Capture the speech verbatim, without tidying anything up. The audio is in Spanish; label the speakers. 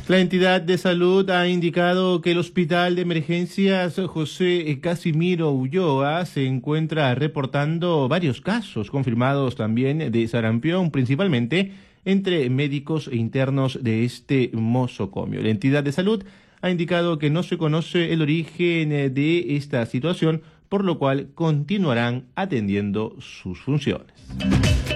Speaker 1: La entidad de salud ha indicado que el Hospital de Emergencias José Casimiro Ulloa se encuentra reportando varios casos confirmados también de sarampión, principalmente entre médicos e internos de este nosocomio. La entidad de salud ha indicado que no se conoce el origen de esta situación, por lo cual continuarán atendiendo sus funciones.